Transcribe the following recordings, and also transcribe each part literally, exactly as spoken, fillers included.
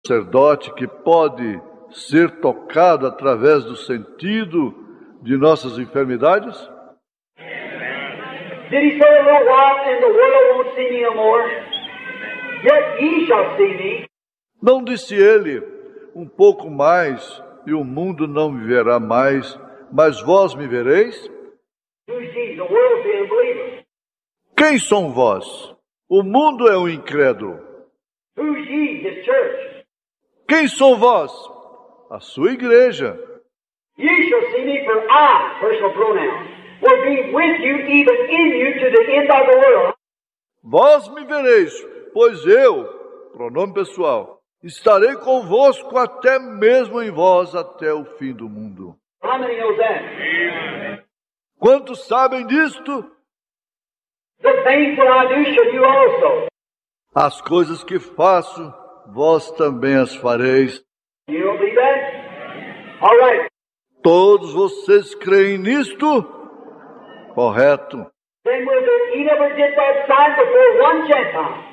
sacerdote que pode ser tocado através do sentido de nossas enfermidades? Did he say a little while, and the world won't see me no more? Yet ye shall see me. Não disse ele, um pouco mais, e o mundo não me verá mais, mas vós me vereis? Who's ye? The world's the unbeliever. Quem são vós? O mundo é um incrédulo. Who's ye? His church. Quem são vós? A sua igreja. Ye shall see me, for I, personal pronoun, will be with you, even in you, to the end of the world. Vós me vereis, pois eu, pronome pessoal, estarei convosco até mesmo em vós, até o fim do mundo. How many knows that? Quantos sabem disto? The things that I do shall you also. As coisas que faço, vós também as fareis. You don't believe that? All right. Todos vocês creem nisto? Correto. Then was it, he never did that sign before one Gentile.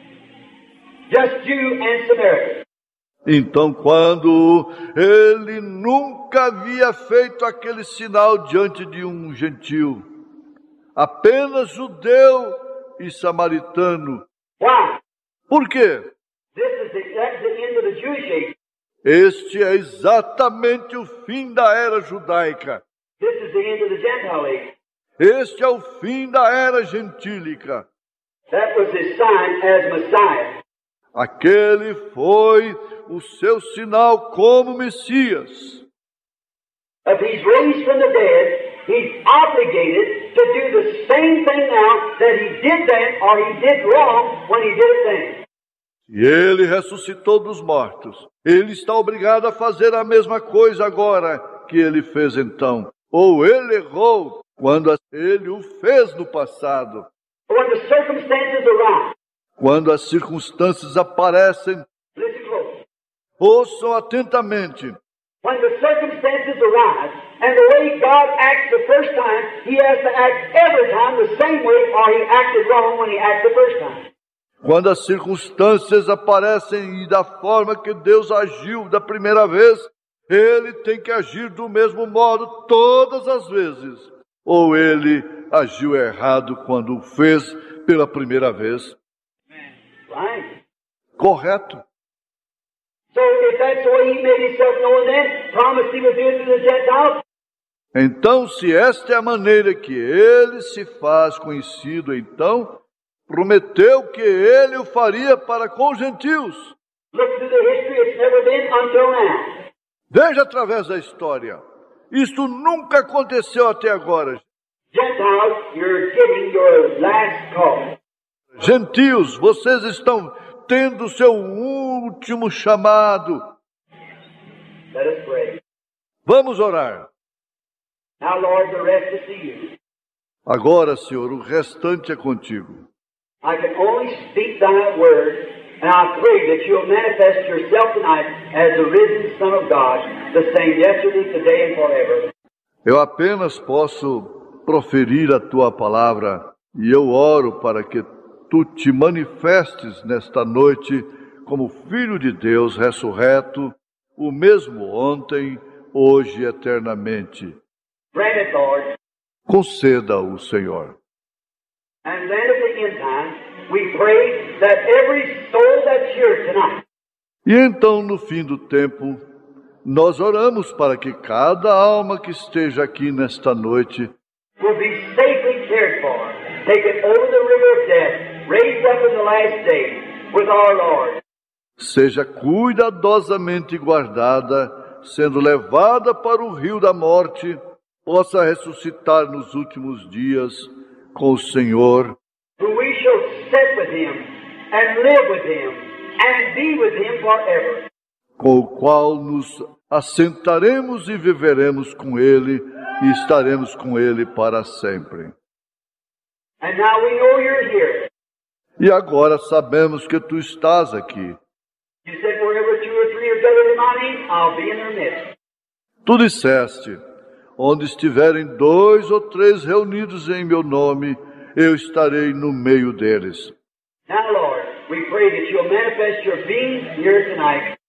Just Jew and Samaritan. Então, quando ele nunca havia feito aquele sinal diante de um gentil, apenas judeu e samaritano. Why? Por quê? This is the, that's the end of the Jewish age. Este é exatamente o fim da era judaica. This is the end of the Gentile age. Este é o fim da era gentílica. That was his sign as Messiah. Aquele foi o seu sinal como Messias. If he's raised from the dead, he's obligated to do the same thing now that he did then, or he did wrong when he did it then. E ele ressuscitou dos mortos. Ele está obrigado a fazer a mesma coisa agora que ele fez então. Ou ele errou quando ele o fez no passado. When the circumstances arise, Quando as circunstâncias aparecem, listen close. ouçam atentamente. When the circumstances arise, and the way God acts the first time, he has to act every time the same way, or he acted wrong when he acted the first time. Quando as circunstâncias aparecem e da forma que Deus agiu da primeira vez, ele tem que agir do mesmo modo todas as vezes. Ou ele agiu errado quando o fez pela primeira vez. Right? Correto. So if that's the way he made himself known then, promised he would do it to the Gentiles, Então, se esta é a maneira que ele se faz conhecido, então, prometeu que ele o faria para com os gentios. look through the history, it's never been until now. Veja através da história. Isto nunca aconteceu até agora. Gentiles, you're getting your last call. Gentios, vocês estão tendo seu último chamado. Let us pray. Vamos orar. Now, Lord, the rest is to you. Agora, Senhor, o restante é contigo. I can only speak thy word, and I pray that you'll manifest yourself tonight as the risen Son of God, the same yesterday, today, and forever. Eu apenas posso proferir a tua palavra e eu oro para que tu te manifestes nesta noite como Filho de Deus ressurreto, o mesmo ontem, hoje e eternamente. Grant it, Lord. Conceda-o, Senhor. And then at the end time, we pray that every soul that's here tonight E então, no fim do tempo, nós oramos para que cada alma que esteja aqui nesta noite will be safely cared for, taken over the river of death, raised up in the last day with our Lord. seja cuidadosamente guardada, sendo levada para o rio da morte, possa ressuscitar nos últimos dias com o Senhor, Who we shall sit with him and live with him and be with him forever. com o qual nos assentaremos e viveremos com Ele e estaremos com Ele para sempre. And now we know you're here. E agora sabemos que Tu estás aqui. You said, wherever two or three are gathered in my name, I'll be in their midst. Tu disseste, onde estiverem dois ou três reunidos em meu nome, eu estarei no meio deles. Now, Lord, we pray that you'll manifest your being here tonight